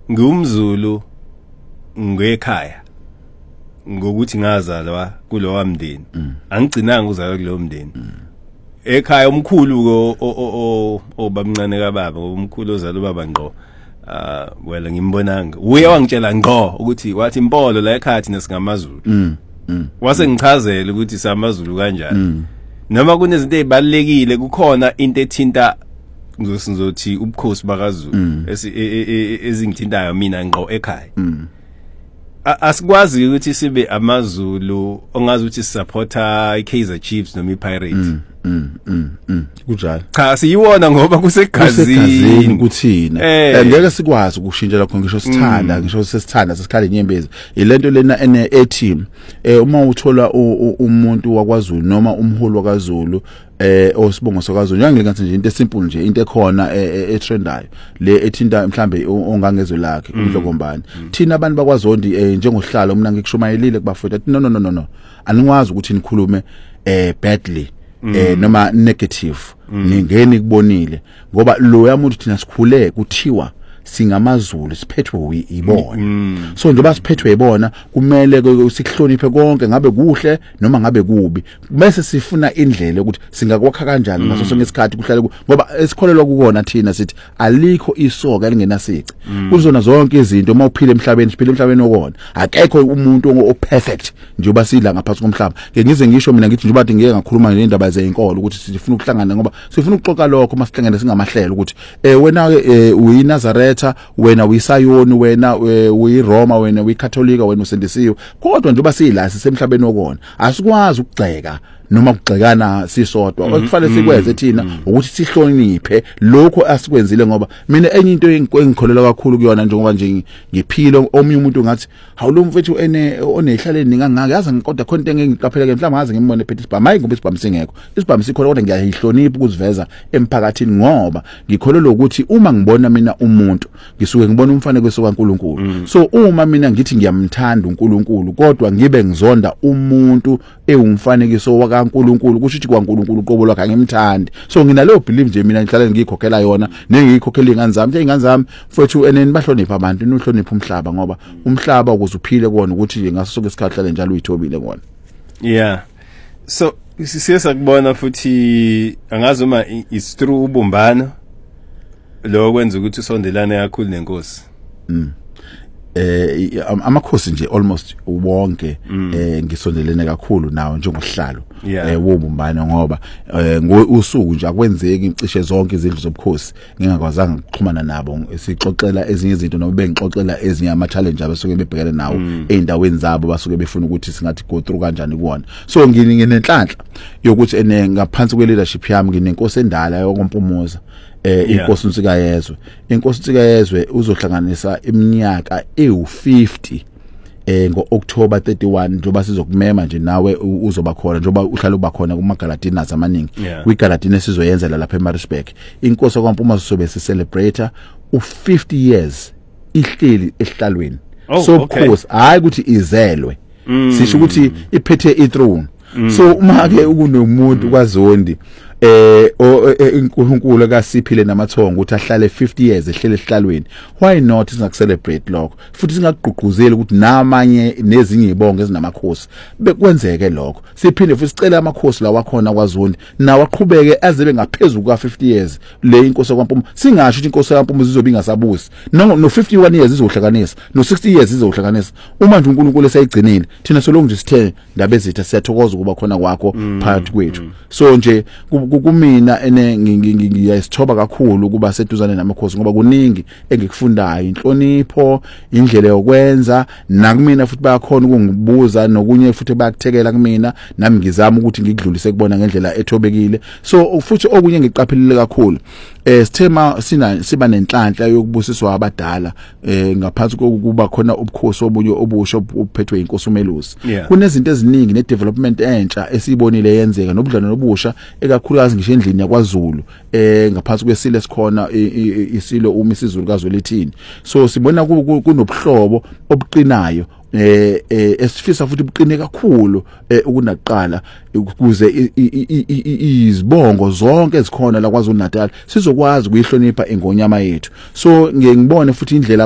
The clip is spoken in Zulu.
ngumZulu ngekhaya ngokuthi ngazalwa kulowa mndeni angigcinanga uzalwa kulowo mndeni ekhaya umkhulu obamncane kababa umkhulu ozalwa baba ngqo wena ngimbonanga uye wangitshela ngqo ukuthi wathi impolo la ekhaya thina singamaZulu wase ngichazela ukuthi samaZulu kanjani noma kunezinto ezibalekile kukhona into ethinta ngizothi ubukhosi bakaZulu ezingithintayo mina ngqo ekhaya asikwazi ukuthi sibe amaZulu ongazi ukuthi supporter iKaizer Chiefs noma iPirates kunjalo cha siyiwona ngoba kusegazini kuthina ngeke sikwazi ukushintsha lokho ngisho sithanda ngisho sesithanda sesikhala inyembezi ilento lena ethi uma uthola umuntu wakwaZulu noma umholi wakwaZulu osibongo sokwaZulu ngiyangilengathi nje into esimple nje into ekhona etrendayo le ethinta mhlambe ongangezwe lakhe uMhlokombani thina abantu bakwaZondi njengohlalo mina ngikushumayelile kubafowethu no aningwazi ukuthi nikhulume badly noma negative ngingeni kubonile ngoba lo yamuntu thina sikhule kuthiwa singamaZulu siphethwe ibona so njengoba siphethwe ibona kumele sihloniphe konke ngabe kuhle noma ngabe kubi bese sifuna indlela ukuthi singakwakha kanjani ngaso sonke isikhathi kuhlale ngoba esikholelwa kukona thina sithi alikho isoka elingenasici kuzona zonke izinto uma uphile emhlabeni siphile emhlabeni okona akekho umuntu operfect njengoba sidla ngaphansi komhlaba ngize ngisho mina ngithi njengoba ngeke ngakhuluma ngendaba zezinkolo ukuthi sifuna ukuhlangana ngoba sifuna ukuxoxa lokho masihlangene singamahlelo ukuthi wena uyiNazareth wena uyisayoni wena uyiRoma wena uyikatholika wena usendisiwe kodwa njengoba siyila sisemhlabeni okona asikwazi ukugxeka noma ukugxekana sisodwa okufanele sikwenze thina ukuthi sihloniphe lokho asikwenzile ngoba mina enye into engikholelwa kakhulu kuyona njengoba nje ngiphile omunye umuntu ngathi hawulo mfethu onehlaleni ngangaka yazi kodwa khona into engiqapheleke mhlawumbe ngaze ngimbone phethe isibhamu hayi ngoba isibhamu singekho isibhamu sikhona kodwa ngiyayihlonipha ukuziveza emphakathini ngoba ngikholelwa ukuthi uma ngibona mina umuntu ngisuke ngibona umfanekiso kaNkuluNkulu so uma mina ngithi ngiyamthanda uNkulunkulu kodwa ngibe ngizonda umuntu ewumfanekiso kaNkulunkulu kusho ukuthi kwaNkulunkulu uqobo lwakhe angimthandi so nginaleyo believe nje mina ngihlala ngikhokhela yona nengikhokhela ingane zami mfowethu eneni bahlonipha abantu nohlonipha umhlaba ngoba umhlaba ukuze uphile kuona ukuthi nje ngaso sonke isikhathi hlale njalo uyithobile kuona yeah so siyasakubona futhi angazi uma is true ubumbano lo kwenza ukuthi usondelane kakhulu nenkosi amakhosi nje almost wonke ngisondelene kakhulu nawo njengohlalo wobumbano ngoba usuku nje akwenzeki cishe zonke izindlu zobukhosi ngingakwazanga ukuxhumana nabo sixoxela ezinye izinto noma bengixoxela ezinye ama challenge abasuke bebhekene nawo eindaweni zabo basuke befuna ukuthi singathi go through kanjani kuona so nginenhlanhla yokuthi ngaphansi kwe leadership yami nginenkosi endala yokumpumuza inkosi uNsikayezwe uzohlanganisa iminyaka ewu50 ngo-October 31 njoba sizokumema nje nawe uzoba khona njoba uhlala uba khona kumaGaladini amaningi kwiGaladini esizoyenzela lapha eMaritzburg inkosi kwaMpuma sizobe sicelebrate u50 years ihleli ehlalweni so of course hayi ukuthi izelwe sisho ukuthi iphethe ithrone so uma ke ukunomuntu kwaZondi uNkulunkulu akasiphile namathongo ukuthi ahlale 50 years ehlele ehlalweni why not singakucelebrate lokho futhi singaqhuquzeli ukuthi namanye nezinye izibongo ezinamakhosi bekwenzeke lokho siphinde futhi sicela amakhosi lawa khona kwaZondi nawo aqhubeke azibe ngaphezulu kwa50 years le inkosi yakwaMpuma singasho ukuthi inkosi yakwaMpuma izobe ingasabusi no 51 years izohlanganisa no 60 years izohlanganisa uma nje uNkulunkulu esayigcinile thina solonke nje sithe ndabe zitha siyathokoza ukuba khona kwakho phakathi kwethu so nje kumina ngiyasithoba kakhulu kuba seduzane namakhosi ngoba kuningi engikufundayo inhlonipho indlela yokwenza nakumina futhi bayakhona ukungibuza nokunye futhi bayakuthekela kumina nami ngizama ukuthi ngikudlulise kubona ngendlela ethobekile so futhi okunye ngiqaphelile kakhulu sithema siba nenhlanhla yokubusiswa abadala ngaphansi kokuba khona ubukhosi obunye obusho uphethwe inkosi uMelusi kunezinto eziningi ne development entsha esibonile yenzeka nobudlane nobusha ekakhulukazi ngisho endlini yakwaZulu ngaphansi kwesilo esikhona isilo uMisizulu kaZwelithini so sibona kunobuhlobo obuqinayo esifisa futhi buqine kakhulu ukunaqala ukuze izibongo zonke ezikhona la kwaZulu Natal sizokwazi ukuyihlonipha ingonyama yethu so ngiyengibone futhi indlela